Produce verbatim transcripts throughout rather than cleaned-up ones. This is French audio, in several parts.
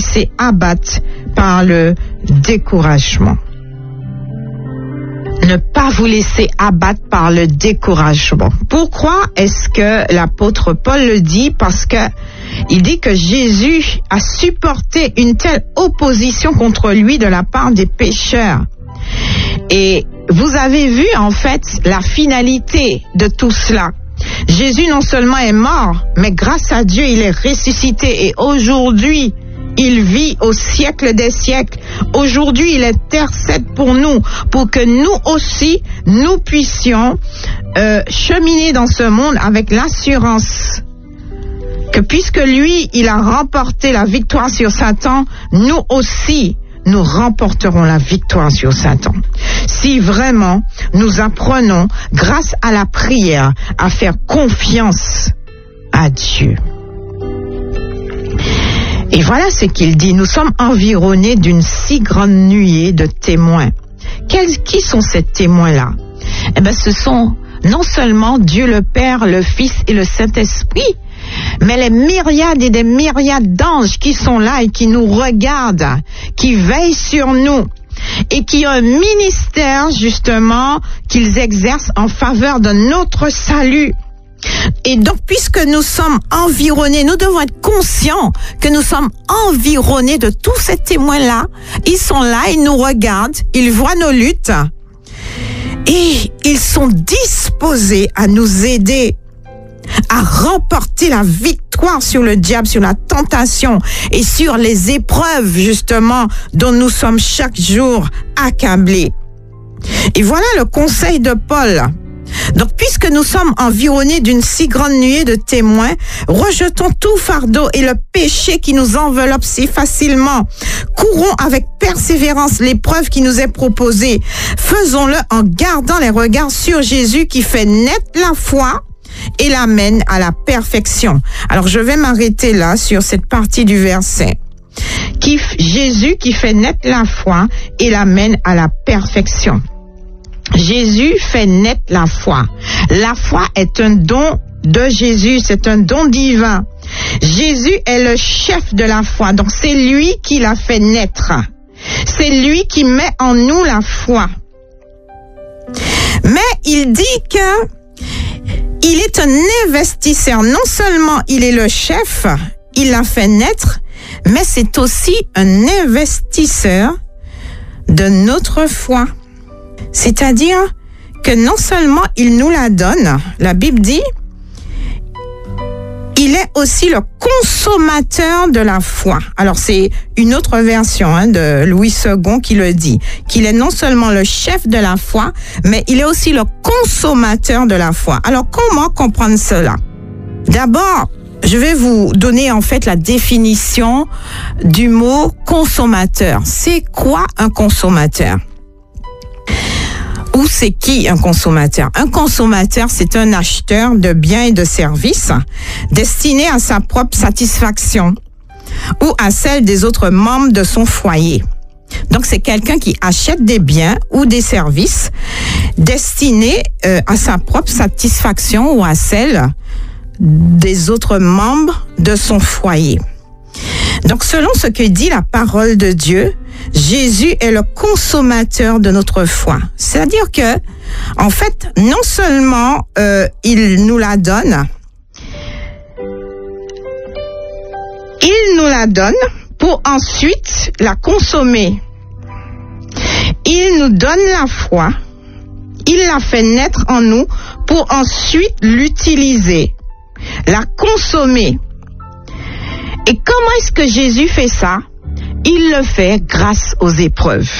laisser abattre par le découragement. Ne pas vous laisser abattre par le découragement. Pourquoi est-ce que l'apôtre Paul le dit? Parce que il dit que Jésus a supporté une telle opposition contre lui de la part des pécheurs. Et vous avez vu en fait la finalité de tout cela. Jésus non seulement est mort, mais grâce à Dieu, il est ressuscité. Et aujourd'hui, il vit au siècle des siècles. Aujourd'hui, il intercède pour nous, pour que nous aussi, nous puissions euh, cheminer dans ce monde avec l'assurance que puisque lui, il a remporté la victoire sur Satan, nous aussi, nous remporterons la victoire sur Satan. Si vraiment nous apprenons, grâce à la prière, à faire confiance à Dieu. Et voilà ce qu'il dit. Nous sommes environnés d'une si grande nuée de témoins. Quels, qui sont ces témoins-là? Eh bien, ce sont non seulement Dieu le Père, le Fils et le Saint-Esprit, mais les myriades et des myriades d'anges qui sont là et qui nous regardent, qui veillent sur nous et qui ont un ministère justement qu'ils exercent en faveur de notre salut. Et donc, puisque nous sommes environnés, nous devons être conscients que nous sommes environnés de tous ces témoins-là. Ils sont là, ils nous regardent, ils voient nos luttes et ils sont disposés à nous aider à remporter la victoire sur le diable, sur la tentation et sur les épreuves justement dont nous sommes chaque jour accablés. Et voilà le conseil de Paul. Donc, puisque nous sommes environnés d'une si grande nuée de témoins, rejetons tout fardeau et le péché qui nous enveloppe si facilement. Courons avec persévérance l'épreuve qui nous est proposée. Faisons-le en gardant les regards sur Jésus qui fait naître la foi et l'amène à la perfection. Alors, je vais m'arrêter là sur cette partie du verset. Qui, Jésus qui fait naître la foi et l'amène à la perfection. Jésus fait naître la foi. La foi est un don de Jésus, c'est un don divin. Jésus est le chef de la foi, donc c'est lui qui l'a fait naître. C'est lui qui met en nous la foi. Mais il dit que il est un investisseur. Non seulement il est le chef, il l'a fait naître, mais c'est aussi un investisseur de notre foi. C'est-à-dire que non seulement il nous la donne, la Bible dit, il est aussi le consommateur de la foi. Alors c'est une autre version hein, de Louis second qui le dit, qu'il est non seulement le chef de la foi, mais il est aussi le consommateur de la foi. Alors comment comprendre cela? D'abord, je vais vous donner en fait la définition du mot consommateur. C'est quoi un consommateur? Ou c'est qui un consommateur? Un consommateur, c'est un acheteur de biens et de services destiné à sa propre satisfaction ou à celle des autres membres de son foyer. Donc, c'est quelqu'un qui achète des biens ou des services destinés euh, à sa propre satisfaction ou à celle des autres membres de son foyer. Donc, selon ce que dit la parole de Dieu, Jésus est le consommateur de notre foi. C'est-à-dire que, en fait, non seulement euh, il nous la donne, il nous la donne pour ensuite la consommer. Il nous donne la foi, il la fait naître en nous pour ensuite l'utiliser, la consommer. Et comment est-ce que Jésus fait ça? Il le fait grâce aux épreuves,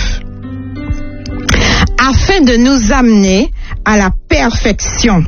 afin de nous amener à la perfection.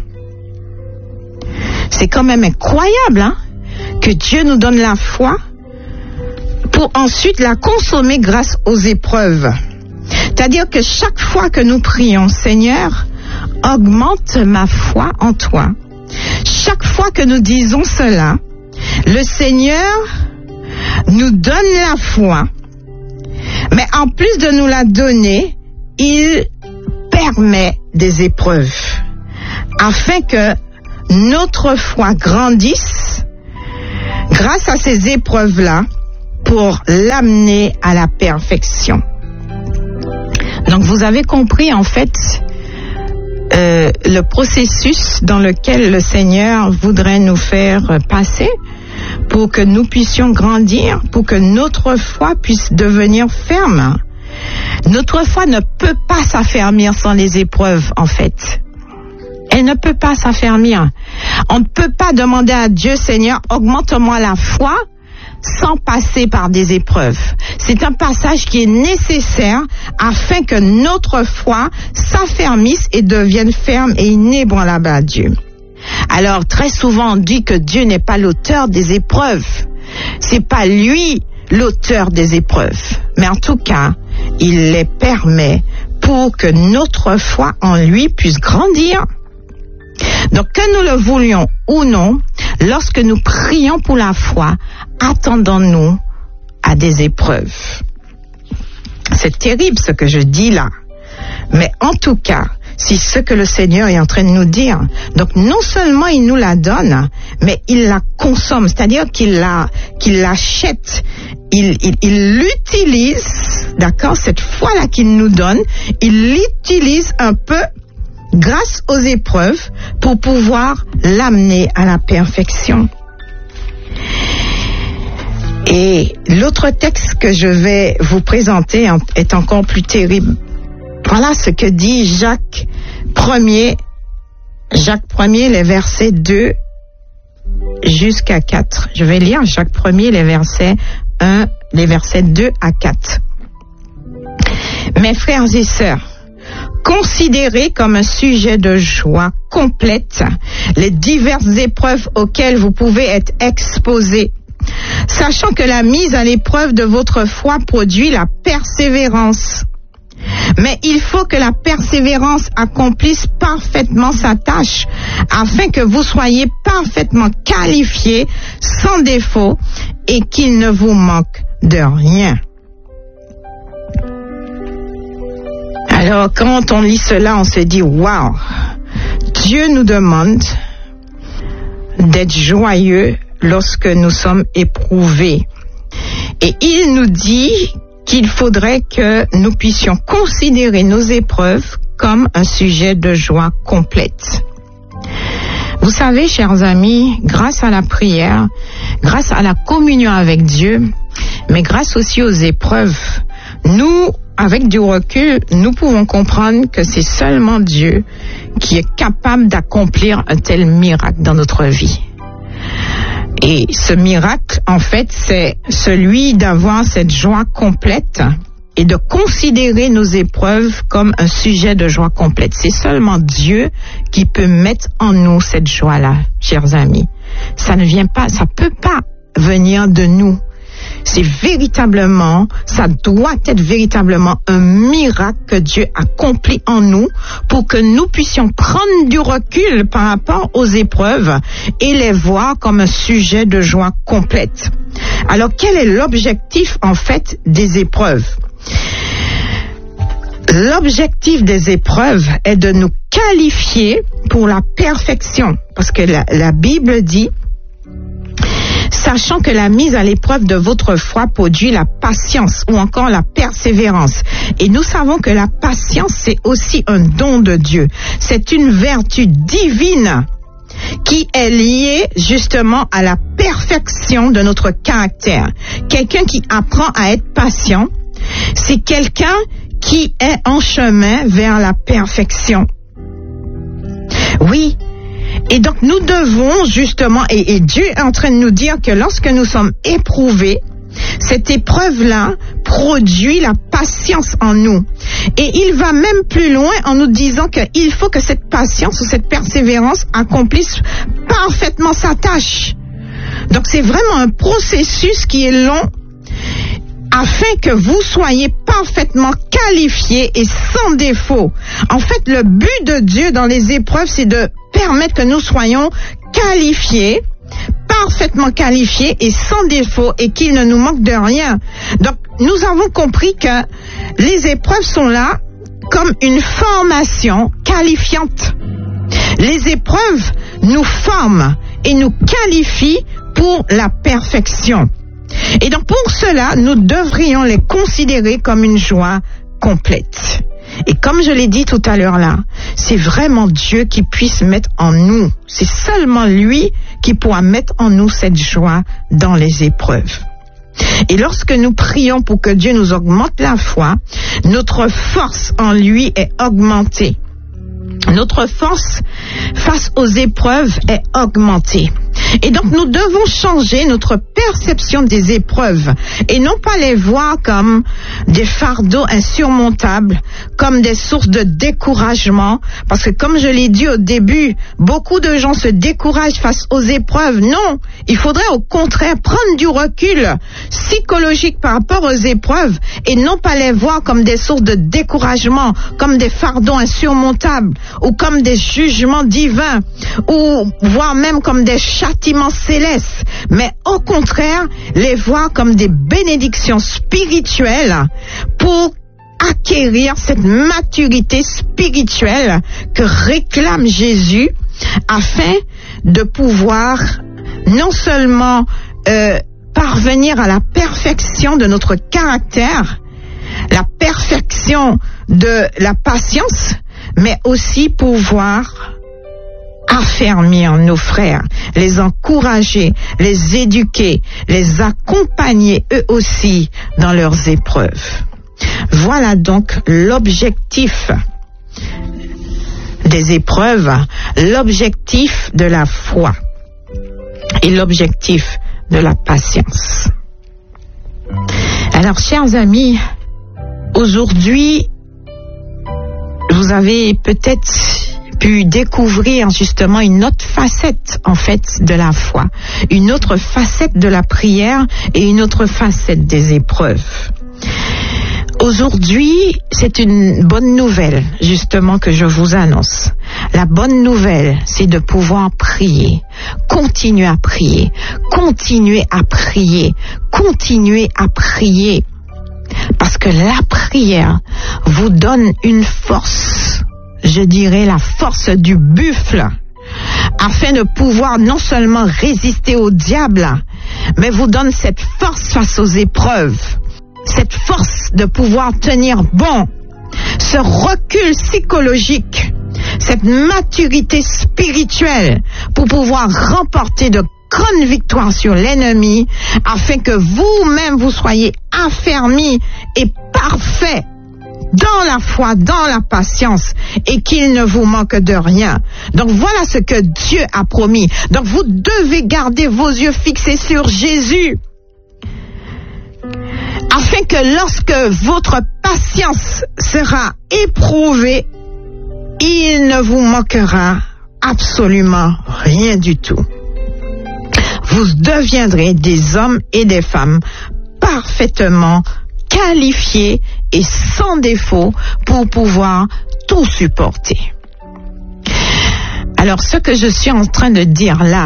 C'est quand même incroyable, hein, que Dieu nous donne la foi pour ensuite la consommer grâce aux épreuves. C'est-à-dire que chaque fois que nous prions, Seigneur, augmente ma foi en toi. Chaque fois que nous disons cela, le Seigneur nous donne la foi, mais en plus de nous la donner, il permet des épreuves, afin que notre foi grandisse grâce à ces épreuves-là pour l'amener à la perfection. Donc vous avez compris en fait euh, le processus dans lequel le Seigneur voudrait nous faire passer pour que nous puissions grandir, pour que notre foi puisse devenir ferme. Notre foi ne peut pas s'affermir sans les épreuves, en fait. Elle ne peut pas s'affermir. On ne peut pas demander à Dieu, Seigneur, augmente-moi la foi, sans passer par des épreuves. C'est un passage qui est nécessaire afin que notre foi s'affermisse et devienne ferme et inébranlable à Dieu. Alors, très souvent, on dit que Dieu n'est pas l'auteur des épreuves. C'est pas lui l'auteur des épreuves. Mais en tout cas, il les permet pour que notre foi en lui puisse grandir. Donc, que nous le voulions ou non, lorsque nous prions pour la foi, attendons-nous à des épreuves. C'est terrible ce que je dis là. Mais en tout cas, c'est ce que le Seigneur est en train de nous dire. Donc, non seulement il nous la donne, mais il la consomme, c'est-à-dire qu'il la, qu'il l'achète, il, il, il l'utilise, d'accord, cette foi-là qu'il nous donne, il l'utilise un peu grâce aux épreuves pour pouvoir l'amener à la perfection. Et l'autre texte que je vais vous présenter est encore plus terrible. Voilà ce que dit Jacques premier, Jacques premier, les versets deux jusqu'à quatre. Je vais lire Jacques premier, les versets un, les versets deux à quatre. Mes frères et sœurs, considérez comme un sujet de joie complète les diverses épreuves auxquelles vous pouvez être exposés, sachant que la mise à l'épreuve de votre foi produit la persévérance. Mais il faut que la persévérance accomplisse parfaitement sa tâche, afin que vous soyez parfaitement qualifiés, sans défaut, et qu'il ne vous manque de rien. Alors, quand on lit cela, on se dit, waouh, Dieu nous demande d'être joyeux lorsque nous sommes éprouvés. Et il nous dit qu'il faudrait que nous puissions considérer nos épreuves comme un sujet de joie complète. Vous savez, chers amis, grâce à la prière, grâce à la communion avec Dieu, mais grâce aussi aux épreuves, nous, avec du recul, nous pouvons comprendre que c'est seulement Dieu qui est capable d'accomplir un tel miracle dans notre vie. Et ce miracle, en fait, c'est celui d'avoir cette joie complète et de considérer nos épreuves comme un sujet de joie complète. C'est seulement Dieu qui peut mettre en nous cette joie-là, chers amis. Ça ne vient pas, ça peut pas venir de nous. C'est véritablement, ça doit être véritablement un miracle que Dieu accomplit en nous pour que nous puissions prendre du recul par rapport aux épreuves et les voir comme un sujet de joie complète. Alors, quel est l'objectif, en fait, des épreuves? L'objectif des épreuves est de nous qualifier pour la perfection, parce que la, la Bible dit, sachant que la mise à l'épreuve de votre foi produit la patience ou encore la persévérance. Et nous savons que la patience, c'est aussi un don de Dieu. C'est une vertu divine qui est liée justement à la perfection de notre caractère. Quelqu'un qui apprend à être patient, c'est quelqu'un qui est en chemin vers la perfection. Oui. Et donc, nous devons justement, et, et Dieu est en train de nous dire que lorsque nous sommes éprouvés, cette épreuve-là produit la patience en nous. Et il va même plus loin en nous disant qu'il faut que cette patience ou cette persévérance accomplisse parfaitement sa tâche. Donc, c'est vraiment un processus qui est long afin que vous soyez parfaitement qualifiés et sans défaut. En fait, le but de Dieu dans les épreuves, c'est de permettre que nous soyons qualifiés, parfaitement qualifiés et sans défaut et qu'il ne nous manque de rien. Donc, nous avons compris que les épreuves sont là comme une formation qualifiante. Les épreuves nous forment et nous qualifient pour la perfection. Et donc pour cela, nous devrions les considérer comme une joie complète. Et comme je l'ai dit tout à l'heure là, c'est vraiment Dieu qui puisse mettre en nous. C'est seulement lui qui pourra mettre en nous cette joie dans les épreuves. Et lorsque nous prions pour que Dieu nous augmente la foi, notre force en lui est augmentée. Notre force face aux épreuves est augmentée. Et donc nous devons changer notre perception des épreuves et non pas les voir comme des fardeaux insurmontables, comme des sources de découragement, parce que comme je l'ai dit au début, beaucoup de gens se découragent face aux épreuves. Non, il faudrait au contraire prendre du recul psychologique par rapport aux épreuves et non pas les voir comme des sources de découragement, comme des fardeaux insurmontables ou comme des jugements divins ou voire même comme des châtiments célestes, mais au contraire les voir comme des bénédictions spirituelles pour acquérir cette maturité spirituelle que réclame Jésus afin de pouvoir non seulement euh, parvenir à la perfection de notre caractère, la perfection de la patience, mais aussi pouvoir affermir nos frères, les encourager, les éduquer, les accompagner eux aussi dans leurs épreuves. Voilà donc l'objectif des épreuves, l'objectif de la foi et l'objectif de la patience. Alors, chers amis, aujourd'hui, vous avez peut-être pu découvrir justement une autre facette en fait de la foi, une autre facette de la prière et une autre facette des épreuves. Aujourd'hui, c'est une bonne nouvelle justement que je vous annonce. La bonne nouvelle, c'est de pouvoir prier, continuer à prier, continuer à prier, continuer à prier. Parce que la prière vous donne une force, je dirais la force du buffle, afin de pouvoir non seulement résister au diable, mais vous donne cette force face aux épreuves, cette force de pouvoir tenir bon, ce recul psychologique, cette maturité spirituelle pour pouvoir remporter de grande victoire sur l'ennemi, afin que vous-même vous soyez affermis et parfaits dans la foi, dans la patience, et qu'il ne vous manque de rien. Donc voilà ce que Dieu a promis. Donc vous devez garder vos yeux fixés sur Jésus, afin que lorsque votre patience sera éprouvée, il ne vous manquera absolument rien du tout. Vous deviendrez des hommes et des femmes parfaitement qualifiés et sans défaut pour pouvoir tout supporter. Alors, ce que je suis en train de dire là,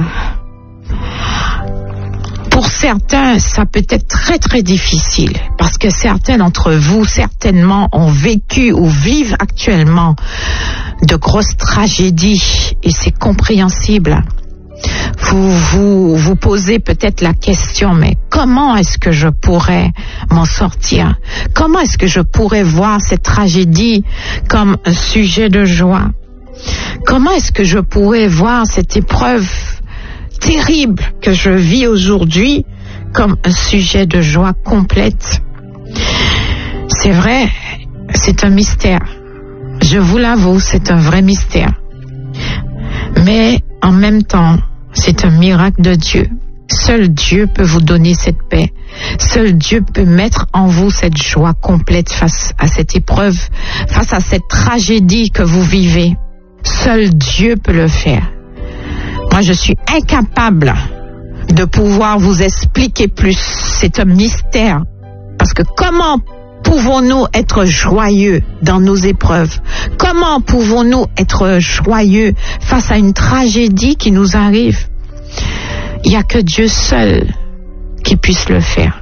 pour certains, ça peut être très très difficile, parce que certains d'entre vous, certainement, ont vécu ou vivent actuellement de grosses tragédies, et c'est compréhensible. Vous, vous vous posez peut-être la question, mais comment est-ce que je pourrais m'en sortir? Comment est-ce que je pourrais voir cette tragédie comme un sujet de joie? Comment est-ce que je pourrais voir cette épreuve terrible que je vis aujourd'hui comme un sujet de joie complète? C'est vrai, c'est un mystère. Je vous l'avoue, c'est un vrai mystère. Mais en même temps, c'est un miracle de Dieu. Seul Dieu peut vous donner cette paix. Seul Dieu peut mettre en vous cette joie complète face à cette épreuve, face à cette tragédie que vous vivez. Seul Dieu peut le faire. Moi, je suis incapable de pouvoir vous expliquer plus. C'est un mystère. Parce que comment pouvons-nous être joyeux dans nos épreuves? Comment pouvons-nous être joyeux face à une tragédie qui nous arrive? Il n'y a que Dieu seul qui puisse le faire.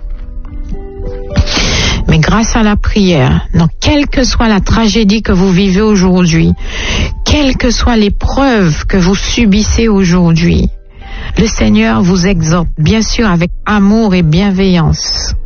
Mais grâce à la prière, donc quelle que soit la tragédie que vous vivez aujourd'hui, quelle que soit l'épreuve que vous subissez aujourd'hui, Le Seigneur vous exhorte, bien sûr, avec amour et bienveillance.